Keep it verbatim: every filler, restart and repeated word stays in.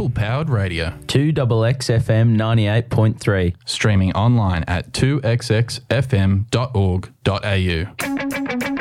people-powered radio. two X X F M ninety-eight point three. Streaming online at two x x f m dot org dot a u.